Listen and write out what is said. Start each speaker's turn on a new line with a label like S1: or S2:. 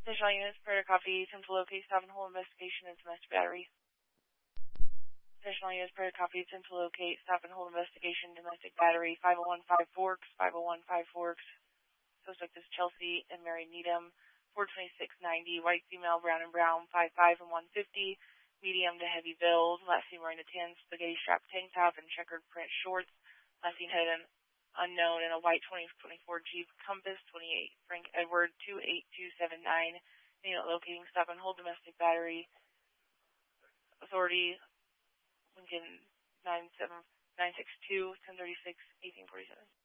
S1: Additional units per copy attempt to locate stop and hold investigation and domestic battery. Additional units per copy attempt to locate stop and hold investigation domestic battery 5015 Forks, 5015 Forks. Suspect is Chelsea and Mary Needham, 42690, white female, brown and brown, 5'5" and 150, medium to heavy build, last seen wearing a tan spaghetti strap tank top and checkered print shorts, last seen head and unknown in a white 2024 Jeep Compass 28, Frank Edward 28279, unit locating stop and hold domestic battery, authority Lincoln 962, 1036, 1847.